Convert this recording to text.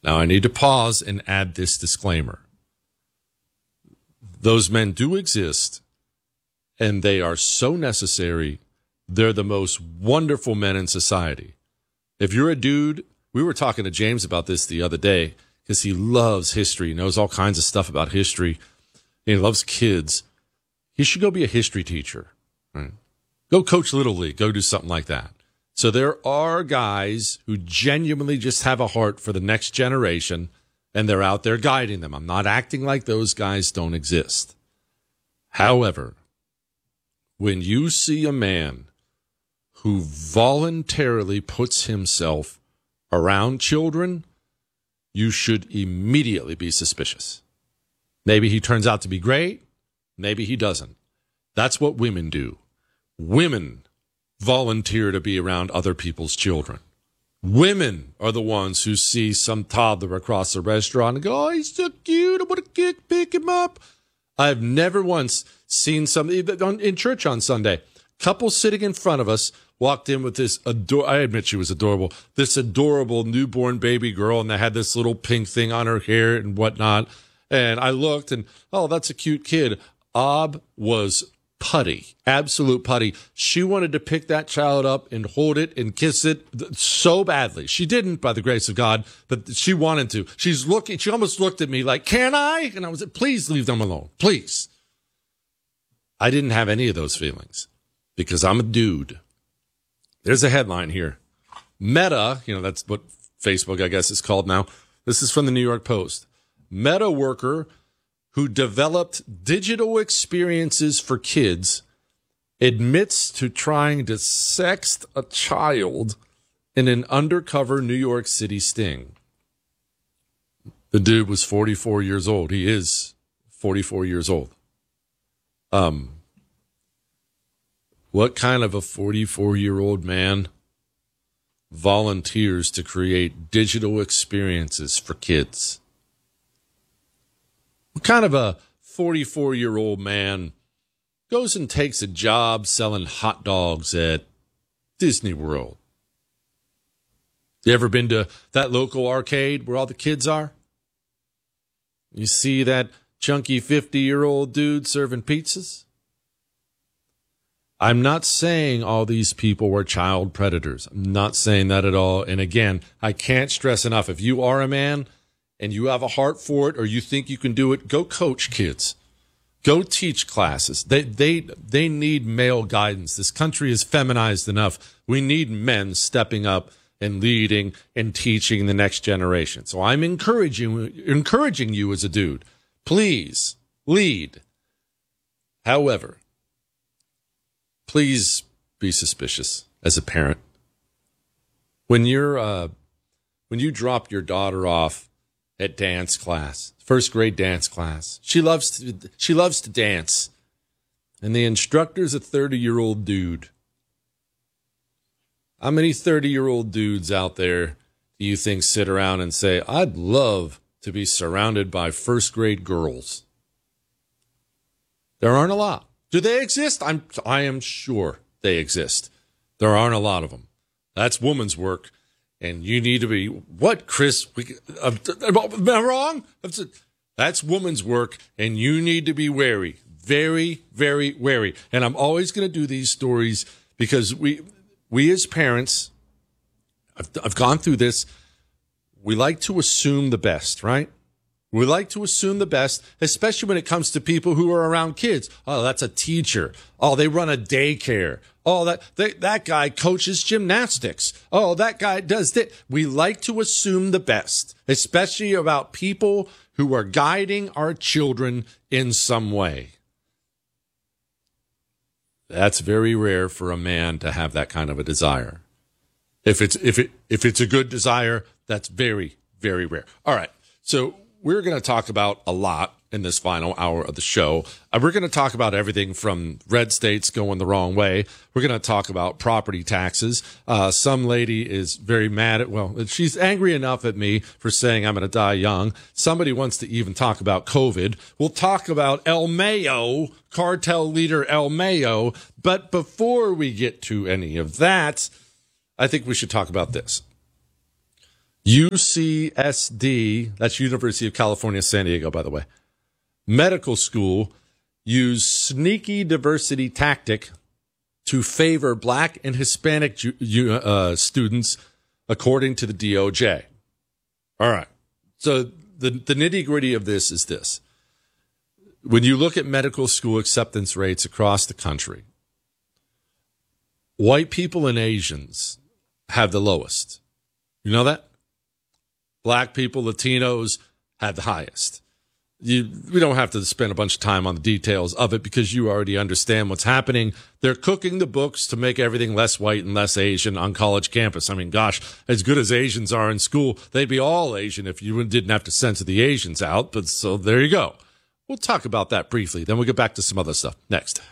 Now, I need to pause and add this disclaimer. Those men do exist, and they are so necessary. They're the most wonderful men in society. If you're a dude, we were talking to James about this the other day because he loves history, knows all kinds of stuff about history, and he loves kids. He should go be a history teacher. Right? Go coach Little League. Go do something like that. So there are guys who genuinely just have a heart for the next generation, and they're out there guiding them. I'm not acting like those guys don't exist. However, when you see a man who voluntarily puts himself around children, you should immediately be suspicious. Maybe he turns out to be great. Maybe he doesn't. That's what women do. Women volunteer to be around other people's children. Women are the ones who see some toddler across a restaurant and go, oh, he's so cute. I want to pick him up. I've never once seen somebody in church on Sunday. Couple sitting in front of us walked in with this, I admit she was adorable, this adorable newborn baby girl, and they had this little pink thing on her hair and whatnot. And I looked and, oh, that's a cute kid. Ob was putty, absolute putty. She wanted to pick that child up and hold it and kiss it so badly. She didn't, by the grace of God, but she wanted to. She almost looked at me like, can I? And I was like, please leave them alone, please. I didn't have any of those feelings because I'm a dude. There's a headline here. Meta, that's what Facebook, I guess, is called now. This is from the New York Post. Meta worker who developed digital experiences for kids admits to trying to sext a child in an undercover New York City sting. The dude was 44 years old. He is 44 years old. What kind of a 44-year-old man volunteers to create digital experiences for kids? What kind of a 44-year-old man goes and takes a job selling hot dogs at Disney World? You ever been to that local arcade where all the kids are? You see that chunky 50-year-old dude serving pizzas? I'm not saying all these people were child predators. I'm not saying that at all. And again, I can't stress enough, if you are a man and you have a heart for it or you think you can do it, go coach kids. Go teach classes. They need male guidance. This country is feminized enough. We need men stepping up and leading and teaching the next generation. So I'm encouraging you as a dude. Please lead. However, please be suspicious as a parent. When you drop your daughter off at dance class, first grade dance class, she loves to dance, and the instructor's a 30-year-old dude. How many 30-year-old dudes out there do you think sit around and say, I'd love to be surrounded by first grade girls? There aren't a lot. Do they exist? I am sure they exist. There aren't a lot of them. That's woman's work. And you need to be, what, Chris? Am I wrong? That's woman's work, and you need to be wary. Very, very wary. And I'm always going to do these stories because we as parents, I've gone through this, we like to assume the best, right? We like to assume the best, especially when it comes to people who are around kids. Oh, that's a teacher. Oh, they run a daycare. Oh, that guy coaches gymnastics. Oh, that guy does that. We like to assume the best, especially about people who are guiding our children in some way. That's very rare for a man to have that kind of a desire. If it's a good desire, that's very, very rare. All right. So we're going to talk about a lot in this final hour of the show. We're going to talk about everything from red states going the wrong way. We're going to talk about property taxes. Some lady is very mad she's angry enough at me for saying I'm going to die young. Somebody wants to even talk about COVID. We'll talk about El Mayo, cartel leader El Mayo. But before we get to any of that, I think we should talk about this. UCSD, that's University of California, San Diego, by the way, medical school used sneaky diversity tactic to favor black and Hispanic students, according to the DOJ. All right. So the nitty-gritty of this is this. When you look at medical school acceptance rates across the country, white people and Asians have the lowest. You know that? Black people, Latinos have the highest. We don't have to spend a bunch of time on the details of it because you already understand what's happening. They're cooking the books to make everything less white and less Asian on college campus. I mean, gosh, as good as Asians are in school, they'd be all Asian if you didn't have to censor the Asians out. But so there you go. We'll talk about that briefly. Then we'll get back to some other stuff next.